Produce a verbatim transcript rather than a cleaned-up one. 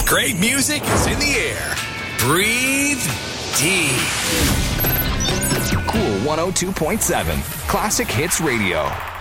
Great music is in the air. Breathe deep. Cool one oh two point seven. Classic Hits Radio.